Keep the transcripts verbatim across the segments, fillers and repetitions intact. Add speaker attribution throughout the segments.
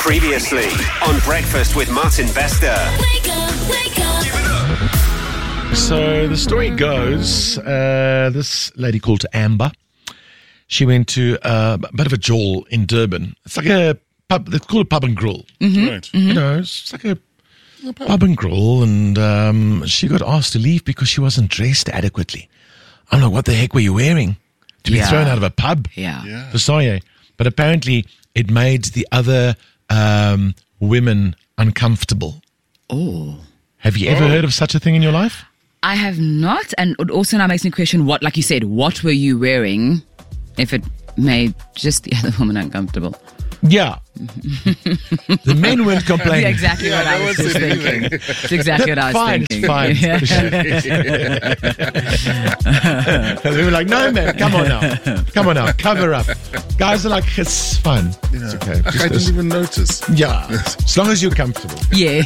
Speaker 1: Previously on Breakfast with Martin Bester.
Speaker 2: Wake up, wake up.
Speaker 3: So the story goes, uh, this lady called Amber, she went to uh, a bit of a jawl in Durban. It's like a pub, they call it pub and grill.
Speaker 4: Mm-hmm. Right.
Speaker 3: Mm-hmm. You know, it's like a pub. pub and grill, and um, she got asked to leave because she wasn't dressed adequately. I'm like, what the heck were you wearing to be
Speaker 4: Yeah.
Speaker 3: thrown out of a pub?
Speaker 4: Yeah.
Speaker 3: For Soye. But apparently it made the other um, women uncomfortable.
Speaker 4: Oh.
Speaker 3: Have you ever
Speaker 4: Oh.
Speaker 3: heard of such a thing in your life?
Speaker 4: I have not, and it also now makes me question what, like you said, what were you wearing if it made just the other woman uncomfortable?
Speaker 3: Yeah. The men weren't complaining.
Speaker 4: That's exactly what I was just thinking. That's exactly what I was
Speaker 3: Fine,
Speaker 4: thinking.
Speaker 3: fine. We were like, no, man, come on now. Come on now, cover up. Guys are like, it's fun. It's okay.
Speaker 5: I
Speaker 3: Just
Speaker 5: didn't
Speaker 3: this-
Speaker 5: even notice.
Speaker 3: yeah, as long as you're comfortable.
Speaker 4: Yeah.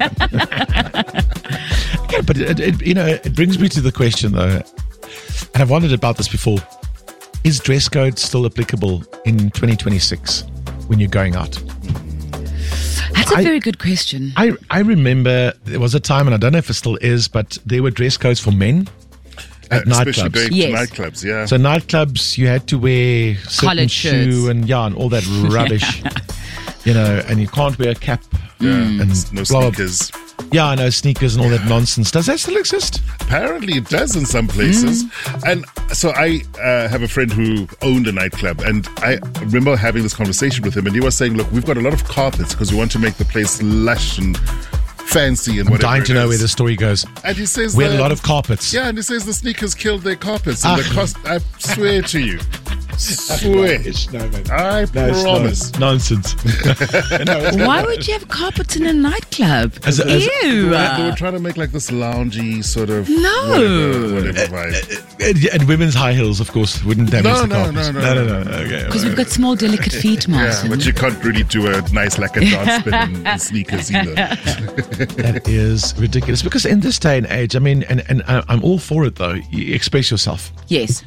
Speaker 3: Okay, but it, it, you know, it brings me to the question though, and I've wondered about this before. Is dress code still applicable in twenty twenty-six when you're going out?
Speaker 4: That's a
Speaker 3: I-
Speaker 4: very good question.
Speaker 3: I, I remember there was a time, and I don't know if it still is, but there were dress codes for men at
Speaker 5: Uh, especially
Speaker 3: nightclubs.
Speaker 5: going
Speaker 4: Yes.
Speaker 5: to nightclubs, yeah.
Speaker 3: So nightclubs, you had to wear certain
Speaker 4: Collared
Speaker 3: shoe
Speaker 4: shirts.
Speaker 3: and yeah, and all that rubbish, you know, and you can't wear a cap and
Speaker 5: no
Speaker 3: blah, blah.
Speaker 5: sneakers.
Speaker 3: Yeah, no sneakers and all that nonsense. Does that still exist?
Speaker 5: Apparently it does in some places.
Speaker 4: Mm.
Speaker 5: And so I uh, have a friend who owned a nightclub, and I remember having this conversation with him, and he was saying, look, we've got a lot of carpets because we want to make the place lush and fancy and
Speaker 3: I'm
Speaker 5: whatever
Speaker 3: dying to
Speaker 5: it
Speaker 3: know
Speaker 5: is.
Speaker 3: where the story goes.
Speaker 5: And he says
Speaker 3: We had a
Speaker 5: that-
Speaker 3: lot of carpets.
Speaker 5: Yeah, and he says the sneakers killed their carpets. And
Speaker 3: Ah.
Speaker 5: the cost, I swear to you. Swear.
Speaker 3: No, man.
Speaker 5: I
Speaker 3: No, it's
Speaker 5: promise.
Speaker 3: not. Nonsense.
Speaker 4: Why would you have carpets in a nightclub?
Speaker 3: As a- as a-
Speaker 4: Ew.
Speaker 5: They were trying to make like this loungy sort of
Speaker 4: No.
Speaker 5: whatever, whatever vibe.
Speaker 3: And, and women's high heels, of course, wouldn't damage
Speaker 5: No,
Speaker 3: the
Speaker 5: no,
Speaker 3: carpets.
Speaker 5: no,
Speaker 3: no,
Speaker 5: no,
Speaker 3: no, no. Okay.
Speaker 4: Because we've got small, delicate feet,
Speaker 5: Yeah,
Speaker 4: Martin.
Speaker 5: but you can't really do a nice like a dance spin in, in sneakers either.
Speaker 3: That is ridiculous. Because in this day and age, I mean, and, and I- I'm all for it though. You express yourself.
Speaker 4: Yes.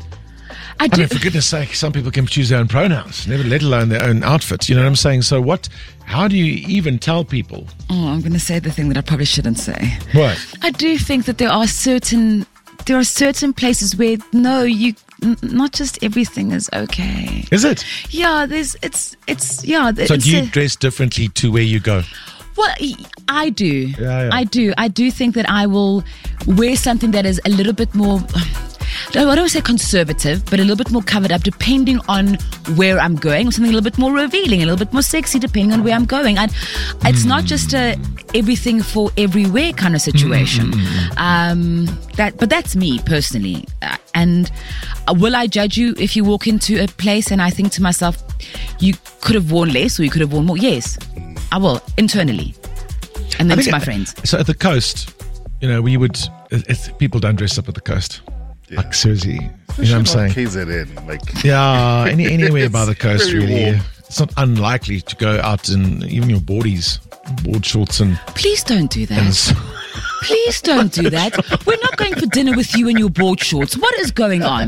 Speaker 4: I
Speaker 3: I
Speaker 4: do.
Speaker 3: mean, for goodness sake, some people can choose their own pronouns, never let alone their own outfit. You know what I'm saying? So what, how do you even tell people?
Speaker 4: Oh, I'm going to say the thing that I probably shouldn't say.
Speaker 3: What?
Speaker 4: I do think that there are certain there are certain places where no, you n- not just everything is okay.
Speaker 3: Is it?
Speaker 4: Yeah, there's it's it's yeah.
Speaker 3: So
Speaker 4: it's
Speaker 3: do you
Speaker 4: a-
Speaker 3: dress differently to where you go?
Speaker 4: Well, I do.
Speaker 3: Yeah, yeah.
Speaker 4: I do. I do think that I will wear something that is a little bit more. I don't want to say conservative, but a little bit more covered up, depending on where I'm going, or something a little bit more revealing, a little bit more sexy, depending on where I'm going. And it's
Speaker 3: Mm.
Speaker 4: not just a everything for everywhere kind of situation.
Speaker 3: Mm,
Speaker 4: Um, that, but that's me personally. Uh, and uh, will I judge you if you walk into a place and I think to myself, you could have worn less or you could have worn more? Yes, I will internally, and then
Speaker 3: I
Speaker 4: to
Speaker 3: think
Speaker 4: my
Speaker 3: it-
Speaker 4: friends.
Speaker 3: So at the coast, you know, we would, it, it, people don't dress up at the coast. Like seriously, you know what I'm saying?
Speaker 5: K Z N, like
Speaker 3: Yeah, any, anywhere by the
Speaker 5: It's
Speaker 3: coast,
Speaker 5: very
Speaker 3: really.
Speaker 5: warm.
Speaker 3: It's not unlikely to go out in even your boardies, board shorts and.
Speaker 4: Please don't do that.
Speaker 3: and s-
Speaker 4: Please don't do that. We're not going for dinner with you in your board shorts. What is going on?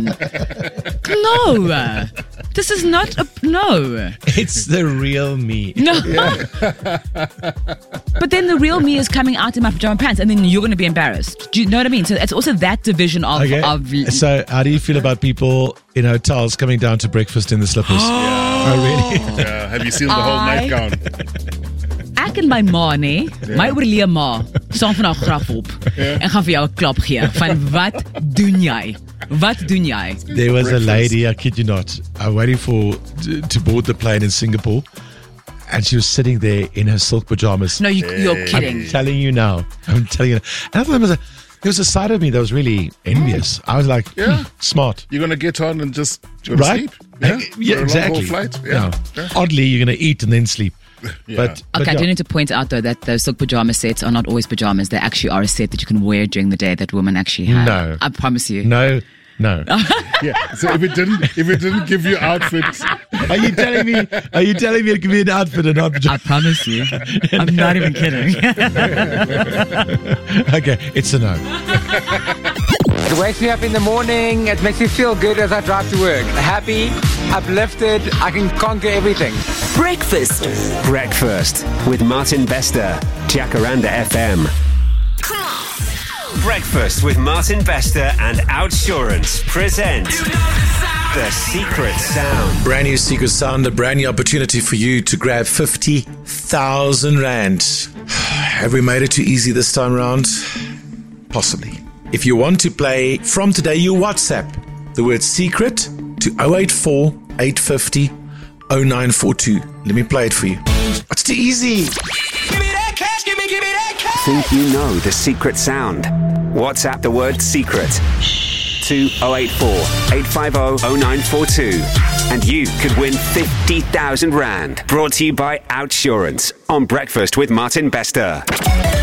Speaker 4: No. This is not a. No.
Speaker 3: it's the real me.
Speaker 4: No. But then the real me is coming out in my pajama pants, and then you're going to be embarrassed. Do you know what I mean? So it's also that division of.
Speaker 3: Okay.
Speaker 4: of
Speaker 3: So, how do you feel about people in hotels coming down to breakfast in the slippers? Oh, really?
Speaker 5: uh, have you seen the whole
Speaker 4: I-
Speaker 5: nightgown?
Speaker 4: Ek en my ma, nê? My oorlee ma, saam van haar graf op. En gaan vir jou 'n klap gee van wat doen jy? Wat doen jy?
Speaker 3: There was a
Speaker 5: Breakfast.
Speaker 3: lady, I kid you not, uh, waiting for to, to board the plane in Singapore, and she was sitting there in her silk pajamas.
Speaker 4: No, you, you're kidding.
Speaker 3: I'm telling you now. I'm telling you. And I thought there was a, there was a side of me that was really envious. I was like,
Speaker 5: Yeah.
Speaker 3: hmm, smart.
Speaker 5: You're gonna get on and just go to
Speaker 3: Right?
Speaker 5: sleep. Yeah,
Speaker 3: yeah
Speaker 5: For a
Speaker 3: exactly.
Speaker 5: long haul flight. Yeah.
Speaker 3: Yeah. Oddly, you're going to eat and then sleep.
Speaker 5: Yeah.
Speaker 3: But, but
Speaker 4: Okay, I
Speaker 3: yeah.
Speaker 4: do need to point out though that those silk pajama sets are not always pajamas. They actually are a set that you can wear during the day that women actually have.
Speaker 3: No.
Speaker 4: I promise you.
Speaker 3: No, no.
Speaker 5: Yeah. So if it didn't, if it didn't give you outfits,
Speaker 3: Are you telling me? Are you telling me it can be an outfit and not
Speaker 4: I
Speaker 3: pajamas?
Speaker 4: promise you. I'm not even kidding.
Speaker 3: Okay, it's a no.
Speaker 6: It wakes me up in the morning. It makes me feel good as I drive to work. Happy, uplifted. I can conquer everything.
Speaker 2: Breakfast.
Speaker 1: Breakfast with Martin Bester, Jacaranda F M.
Speaker 2: Come on.
Speaker 1: Breakfast with Martin Bester and Outsurance present The Secret Sound.
Speaker 7: Brand new Secret Sound, a brand new opportunity for you to grab fifty thousand Rand. Have we made it too easy this time around? Possibly. If you want to play from today, you WhatsApp the word secret to oh eight four, eight five oh, oh nine four two. Let me play it for you. It's too easy.
Speaker 2: Give me that cash, give me, give me that cash.
Speaker 1: Think you know the secret sound? WhatsApp the word secret to oh eight four, eight five oh, oh nine four two and you could win fifty thousand Rand. Brought to you by Outsurance on Breakfast with Martin Bester.